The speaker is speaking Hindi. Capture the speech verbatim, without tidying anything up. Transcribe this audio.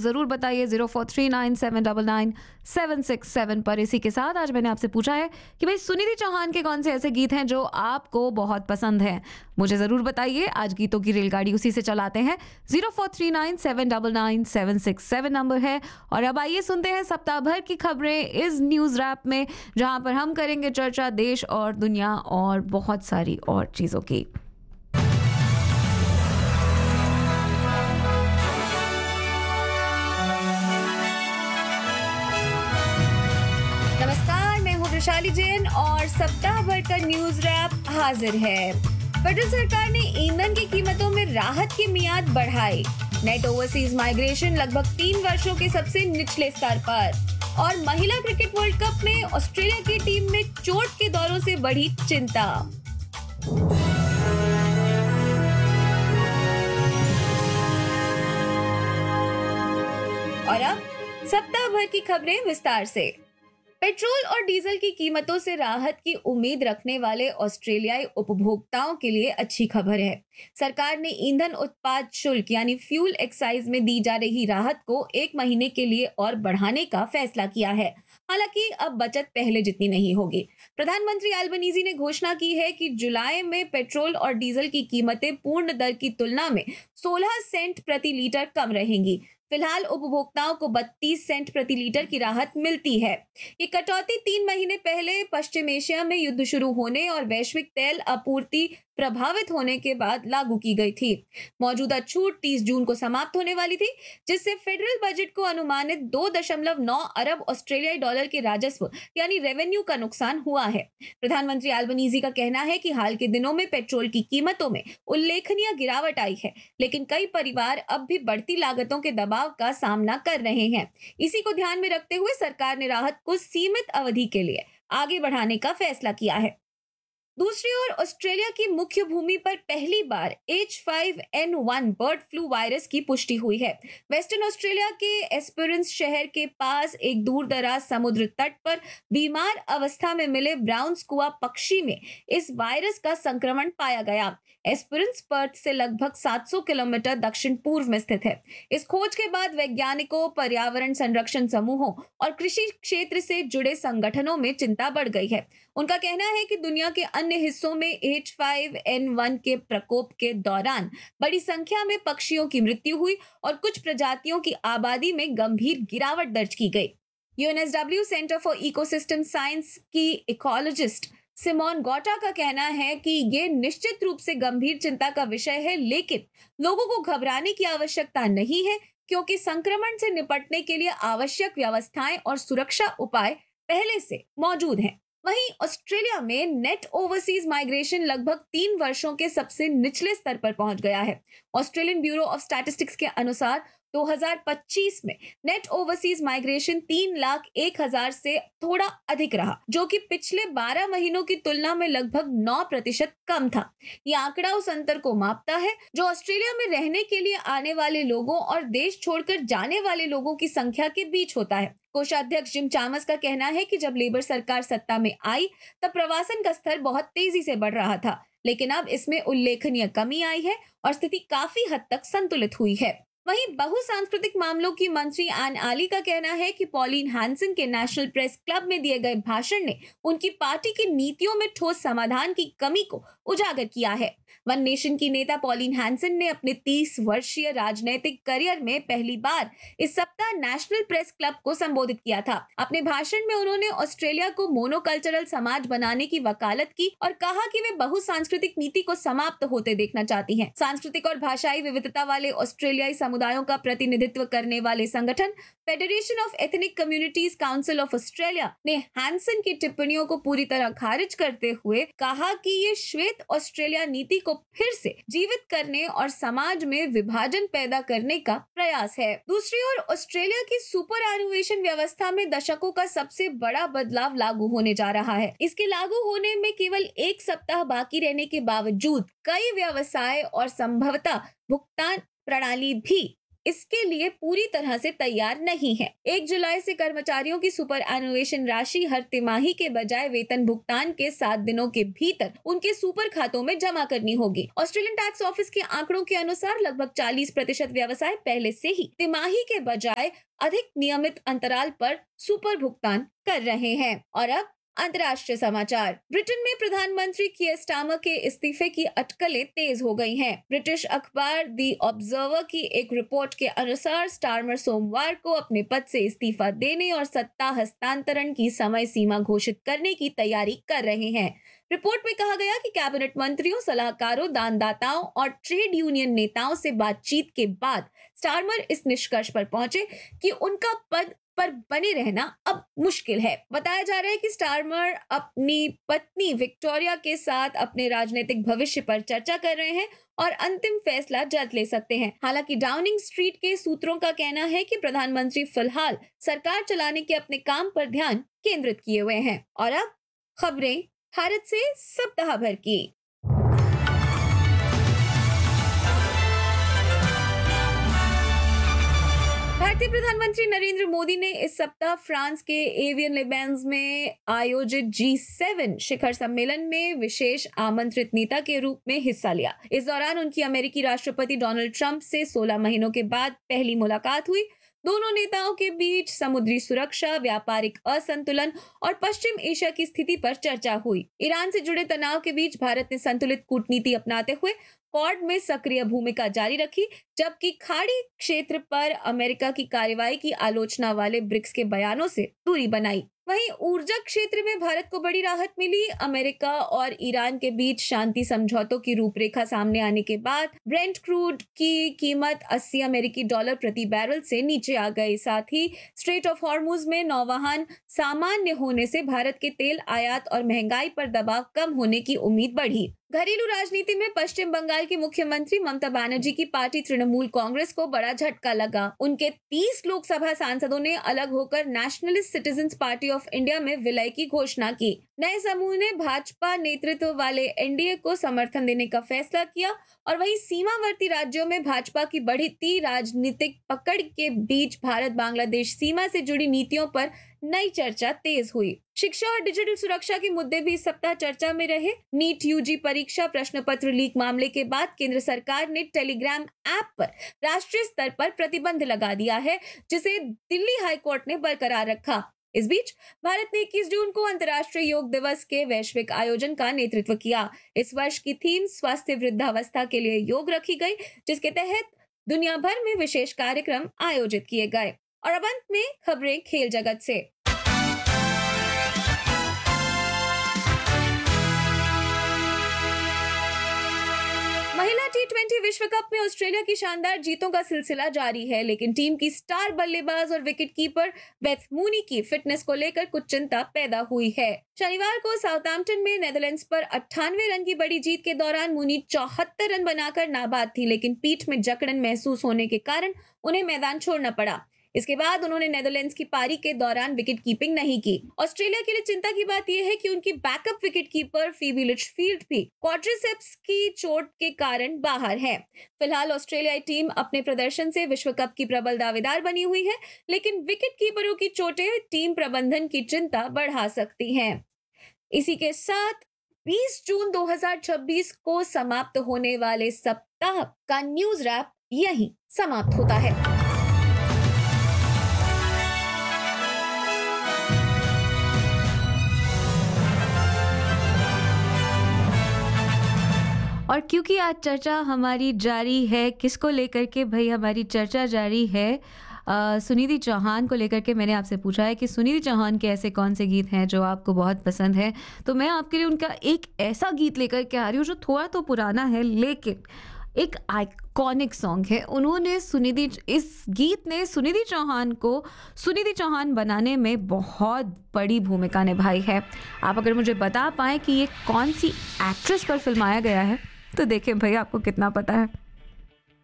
ज़रूर बताइए zero four three nine seven nine nine seven six seven पर। इसी के साथ आज मैंने आपसे पूछा है कि भाई सुनिधि चौहान के कौन से ऐसे गीत हैं जो आपको बहुत पसंद हैं। मुझे ज़रूर बताइए। आज गीतों की रेलगाड़ी उसी से चलाते हैं। Zero four three nine seven nine nine seven six seven number है। और अब आइए सुनते हैं सप्ताह भर की खबरें इस न्यूज़ रैप में, जहां पर हम करेंगे चर्चा देश और दुनिया और बहुत सारी और चीज़ों की। नमस्कार, मैं हूँ वैशाली जैन और सप्ताह भर का न्यूज़ रैप हाजिर है। फेडरल सरकार ने ईंधन की कीमतों में राहत की मियाद बढ़ाई। नेट ओवरसीज माइग्रेशन लगभग तीन वर्षों के सबसे निचले स्तर पर। और महिला क्रिकेट वर्ल्ड कप में ऑस्ट्रेलिया की टीम में चोट के दौरों से बढ़ी चिंता। और अब सप्ताह भर की खबरें विस्तार से। पेट्रोल और डीजल की कीमतों से राहत की उम्मीद रखने वाले ऑस्ट्रेलियाई उपभोक्ताओं के लिए अच्छी खबर है। सरकार ने ईंधन उत्पाद शुल्क यानी फ्यूल एक्साइज में दी जा रही राहत को एक महीने के लिए और बढ़ाने का फैसला किया है। हालांकि अब बचत पहले जितनी नहीं होगी। प्रधानमंत्री अल्बनीजी ने घोषणा की है कि जुलाई में पेट्रोल और डीजल की कीमतें पूर्ण दर की तुलना में सोलह सेंट प्रति लीटर कम रहेंगी। फिलहाल उपभोक्ताओं को बत्तीस सेंट प्रति लीटर की राहत मिलती है। ये कटौती तीन महीने पहले पश्चिम एशिया में युद्ध शुरू होने और वैश्विक तेल आपूर्ति प्रभावित होने के बाद लागू की गई थी। मौजूदा छूट तीस जून को समाप्त होने वाली थी, जिससे फेडरल बजट को अनुमानित दो दशमलव नौ अरब ऑस्ट्रेलियाई डॉलर के राजस्व यानी रेवेन्यू का नुकसान हुआ है। प्रधानमंत्री अल्बनीजी का कहना है कि हाल के दिनों में पेट्रोल की कीमतों में उल्लेखनीय गिरावट आई है, लेकिन कई परिवार अब भी बढ़ती लागतों के दबाव का सामना कर रहे हैं। इसी को ध्यान में रखते हुए सरकार ने राहत को सीमित अवधि के लिए आगे बढ़ाने का फैसला किया है। दूसरी ओर ऑस्ट्रेलिया की मुख्य भूमि पर पहली बार H five N one bird flu virus की पुष्टि हुई है। वेस्टर्न ऑस्ट्रेलिया के एस्पेरेंस शहर के पास एक दूर दराज समुद्र तट पर बीमार अवस्था में मिले ब्राउन स्कुआ पक्षी में इस वायरस का संक्रमण पाया गया। एस्पेरेंस पर्थ से लगभग सात सौ किलोमीटर दक्षिण पूर्व में स्थित है। इस खोज के बाद वैज्ञानिकों, पर्यावरण संरक्षण समूहों और कृषि क्षेत्र से जुड़े संगठनों में चिंता बढ़ गई है। उनका कहना है कि दुनिया के अन्य हिस्सों में एच फाइव एन वन के प्रकोप के दौरान बड़ी संख्या में पक्षियों की मृत्यु हुई और कुछ प्रजातियों की आबादी में गंभीर गिरावट दर्ज की गई। यूएनएसडब्ल्यू सेंटर फॉर इकोसिस्टम साइंस की इकोलॉजिस्ट सिमोन गॉटा का कहना है कि ये निश्चित रूप से गंभीर चिंता का विषय है, लेकिन लोगों को घबराने की आवश्यकता नहीं है, क्योंकि संक्रमण से निपटने के लिए आवश्यक व्यवस्थाएं और सुरक्षा उपाय पहले से मौजूद हैं। वहीं ऑस्ट्रेलिया में नेट ओवरसीज माइग्रेशन लगभग तीन वर्षों के सबसे निचले स्तर पर पहुंच गया है। ऑस्ट्रेलियन ब्यूरो ऑफ स्टैटिस्टिक्स के अनुसार दो हज़ार पच्चीस में नेट ओवरसीज माइग्रेशन तीन लाख एक हजार से थोड़ा अधिक रहा, जो कि पिछले बारह महीनों की तुलना में लगभग नौ प्रतिशत कम था। ये आंकड़ा उस अंतर को मापता है जो ऑस्ट्रेलिया में रहने के लिए आने वाले लोगों और देश छोड़कर जाने वाले लोगों की संख्या के बीच होता है। कोषाध्यक्ष जिम चामस का कहना है कि जब लेबर सरकार सत्ता में आई तब प्रवासन का स्तर बहुत तेजी से बढ़ रहा था, लेकिन अब इसमें उल्लेखनीय कमी आई है और स्थिति काफी हद तक संतुलित हुई है। वहीं बहुसांस्कृतिक मामलों की मंत्री एन आली का कहना है कि पॉलिन हैंसन के नेशनल प्रेस क्लब में दिए गए भाषण ने उनकी पार्टी की नीतियों में ठोस समाधान की कमी को उजागर किया है। वन नेशन की नेता पॉलिन हैंसन ने अपने तीस वर्षीय राजनीतिक करियर में पहली बार इस सप्ताह नेशनल प्रेस क्लब को संबोधित किया था। अपने भाषण में उन्होंने ऑस्ट्रेलिया को मोनोकल्चरल समाज बनाने की वकालत की और कहा कि वे बहुसांस्कृतिक नीति को समाप्त होते देखना चाहती हैं। सांस्कृतिक और भाषाई विविधता वाले ऑस्ट्रेलियाई समुदायों का प्रतिनिधित्व करने वाले संगठन federation of ethnic communities council of Australia ने हैंसन की टिप्पणियों को पूरी तरह खारिज करते हुए कहा कि ये श्वेत ऑस्ट्रेलिया नीति को फिर से जीवित करने और समाज में विभाजन पैदा करने का प्रयास है। दूसरी ओर ऑस्ट्रेलिया की सुपर एनुएशन व्यवस्था में दशकों का सबसे बड़ा बदलाव लागू होने जा रहा है। इसके लागू होने में केवल एक सप्ताह बाकी रहने के बावजूद कई व्यवसाय और संभवतः भुगतान प्रणाली भी इसके लिए पूरी तरह से तैयार नहीं है। एक जुलाई से कर्मचारियों की सुपर एनुएशन राशि हर तिमाही के बजाय वेतन भुगतान के सात दिनों के भीतर उनके सुपर खातों में जमा करनी होगी। ऑस्ट्रेलियन टैक्स ऑफिस के आंकड़ों के अनुसार लगभग चालीस प्रतिशत व्यवसाय पहले से ही तिमाही के बजाय अधिक नियमित अंतराल पर सुपर भुगतान कर रहे हैं। और अब अंतर्राष्ट्रीय समाचार। ब्रिटेन में प्रधानमंत्री कीयर स्टारमर के इस्तीफे की अटकलें तेज हो गई हैं। ब्रिटिश अखबार दी ऑब्जर्वर की एक रिपोर्ट के अनुसार स्टारमर सोमवार को अपने पद से इस्तीफा देने और सत्ता हस्तांतरण की समय सीमा घोषित करने की तैयारी कर रहे हैं। रिपोर्ट में कहा गया कि कैबिनेट मंत्रियों, सलाहकारों, दानदाताओं और ट्रेड यूनियन नेताओं से बातचीत के बाद स्टारमर इस निष्कर्ष पर पहुंचे कि उनका पद पर बने रहना अब मुश्किल है। बताया जा रहा है कि स्टारमर अपनी पत्नी विक्टोरिया के साथ अपने राजनीतिक भविष्य पर चर्चा कर रहे हैं और अंतिम फैसला जल्द ले सकते हैं। हालांकि डाउनिंग स्ट्रीट के सूत्रों का कहना है कि प्रधानमंत्री फिलहाल सरकार चलाने के अपने काम पर ध्यान केंद्रित किए हुए हैं। और अब खबरें भारत से सप्ताह भर की। भारतीय प्रधानमंत्री नरेंद्र मोदी ने इस सप्ताह फ्रांस के एवियन लेबेंस में आयोजित जी सेवन शिखर सम्मेलन में विशेष आमंत्रित नेता के रूप में हिस्सा लिया। इस दौरान उनकी अमेरिकी राष्ट्रपति डोनाल्ड ट्रंप से सोलह महीनों के बाद पहली मुलाकात हुई। दोनों नेताओं के बीच समुद्री सुरक्षा, व्यापारिक असंतुलन और पश्चिम एशिया की स्थिति पर चर्चा हुई। ईरान से जुड़े तनाव के बीच भारत ने संतुलित कूटनीति अपनाते हुए क्वाड में सक्रिय भूमिका जारी रखी, जबकि खाड़ी क्षेत्र पर अमेरिका की कार्रवाई की आलोचना वाले ब्रिक्स के बयानों से दूरी बनाई। वहीं ऊर्जा क्षेत्र में भारत को बड़ी राहत मिली। अमेरिका और ईरान के बीच शांति समझौतों की रूपरेखा सामने आने के बाद ब्रेंट क्रूड की कीमत अस्सी अमेरिकी डॉलर प्रति बैरल से नीचे आ गई। साथ ही स्ट्रेट ऑफ हॉर्मुज में नौवहन सामान्य होने से भारत के तेल आयात और महंगाई पर दबाव कम होने की उम्मीद बढ़ी। घरेलू राजनीति में पश्चिम बंगाल की मुख्यमंत्री ममता बनर्जी की पार्टी तृणमूल कांग्रेस को बड़ा झटका लगा। उनके तीस लोकसभा सांसदों ने अलग होकर nationalist citizens party of India में विलय की घोषणा की। नए समूह ने भाजपा नेतृत्व वाले एनडीए को समर्थन देने का फैसला किया और वहीं सीमावर्ती राज्यों में भाजपा की बढ़ती राजनीतिक पकड़ के बीच भारत बांग्लादेश सीमा से जुड़ी नीतियों पर नई चर्चा तेज हुई। शिक्षा और डिजिटल सुरक्षा के मुद्दे भी इस सप्ताह चर्चा में रहे। नीट यूजी परीक्षा प्रश्न पत्र लीक मामले के बाद केंद्र सरकार ने टेलीग्राम ऐप पर राष्ट्रीय स्तर पर प्रतिबंध लगा दिया है, जिसे दिल्ली हाई कोर्ट ने बरकरार रखा। इस बीच भारत ने इक्कीस जून को अंतर्राष्ट्रीय योग दिवस के वैश्विक आयोजन का नेतृत्व किया। इस वर्ष की थीम स्वस्थ वृद्धावस्था के लिए योग रखी गई, जिसके तहत दुनिया भर में विशेष कार्यक्रम आयोजित किए गए। और अब अंत में खबरें खेल जगत से। महिला टी ट्वेंटी विश्व कप में ऑस्ट्रेलिया की शानदार जीतों का सिलसिला जारी है, लेकिन टीम की स्टार बल्लेबाज और विकेट कीपर बेथ मूनी की फिटनेस को लेकर कुछ चिंता पैदा हुई है। शनिवार को साउथहैम्पटन में नेदरलैंड्स पर अट्ठानवे रन की बड़ी जीत के दौरान मूनी चौहत्तर रन बनाकर नाबाद थी, लेकिन पीठ में जकड़न महसूस होने के कारण उन्हें मैदान छोड़ना पड़ा। इसके बाद उन्होंने नेदरलैंड्स की पारी के दौरान विकेट कीपिंग नहीं की। ऑस्ट्रेलिया के लिए चिंता की बात यह है कि उनकी backup wicket keeper Phoebe Litchfield भी क्वाड्रिसेप्स की चोट के कारण बाहर है। फिलहाल ऑस्ट्रेलियाई टीम अपने प्रदर्शन से विश्व कप की प्रबल दावेदार बनी हुई है, लेकिन विकेट कीपरों की चोटें टीम प्रबंधन की चिंता बढ़ा सकती हैं। इसी के साथ बीस जून दो हज़ार छब्बीस को समाप्त होने वाले सप्ताह का न्यूज रैप यहीं समाप्त होता है। और क्योंकि आज चर्चा हमारी जारी है, किसको लेकर के भाई हमारी चर्चा जारी है, आ, सुनिधि चौहान को लेकर के मैंने आपसे पूछा है कि सुनिधि चौहान के ऐसे कौन से गीत हैं जो आपको बहुत पसंद है। तो मैं आपके लिए उनका एक ऐसा गीत लेकर के आ रही हूँ जो थोड़ा तो पुराना है लेकिन एक आइकॉनिक सॉन्ग है। उन्होंने सुनिधि इस गीत ने सुनिधि चौहान को सुनिधि चौहान बनाने में बहुत बड़ी भूमिका निभाई है। आप अगर मुझे बता पाएँ कि ये कौन सी एक्ट्रेस पर फिल्माया गया है तो देखें भाई आपको कितना पता है।